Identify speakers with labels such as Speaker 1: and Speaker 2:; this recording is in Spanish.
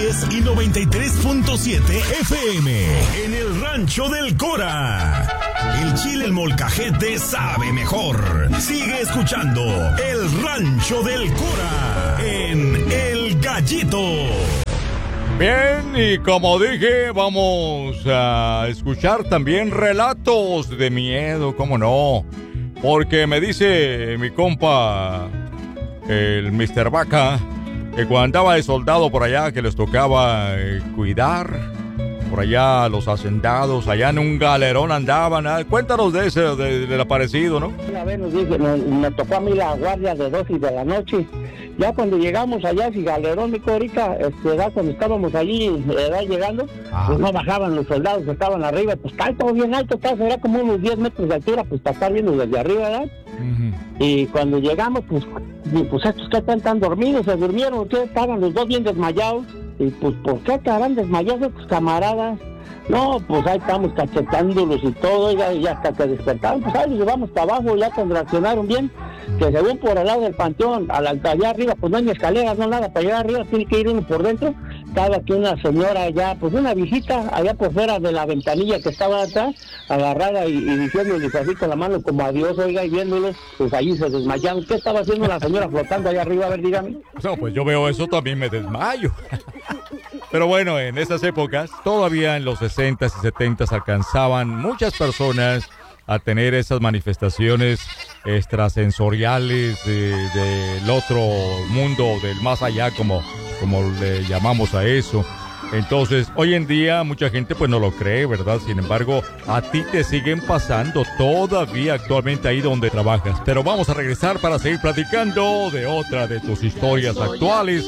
Speaker 1: 93 y 93.7 FM en el Rancho del Cora. El chile, el molcajete sabe mejor. Sigue escuchando el Rancho del Cora en El Gallito.
Speaker 2: Bien, y como dije, vamos a escuchar también relatos de miedo, ¿cómo no? Porque me dice mi compa, el Mr. Vaca, que cuando andaba de soldado por allá, que les tocaba cuidar por allá los hacendados, allá en un galerón andaban. Cuéntanos de ese, del aparecido, ¿no?
Speaker 3: Una vez me tocó a mí la guardia de 12 de la noche. Ya cuando llegamos allá, ese galerón, mi ahorita, cuando estábamos allí, llegando, pues no bajaban los soldados, estaban arriba, pues está todo bien alto, era como unos 10 metros de altura, pues para estar viendo desde arriba, ¿verdad? Uh-huh. Y cuando llegamos, pues estos que están dormidos, se durmieron, que estaban los dos bien desmayados. Y pues, ¿por qué acaban desmayados estos camaradas? No, pues ahí estamos cachetándolos y todo, y hasta que despertaron, pues ahí los llevamos para abajo, ya cuando reaccionaron bien, que según por el lado del panteón, allá arriba, pues no hay ni escaleras, no nada, para llegar arriba tiene que ir uno por dentro. Estaba aquí una señora allá, pues una viejita, allá por fuera de la ventanilla que estaba atrás, agarrada y diciéndoles así con la mano como adiós, oiga, y viéndolos, pues allí se desmayaron. ¿Qué estaba haciendo la señora flotando allá arriba? A ver, dígame.
Speaker 2: No, pues yo veo eso, también me desmayo. Pero bueno, en esas épocas, todavía en los 60s y 70s alcanzaban muchas personas a tener esas manifestaciones extrasensoriales del otro mundo, del más allá, como le llamamos a eso. Entonces, hoy en día mucha gente pues no lo cree, ¿verdad? Sin embargo, a ti te siguen pasando todavía actualmente ahí donde trabajas. Pero vamos a regresar para seguir platicando de otra de tus historias actuales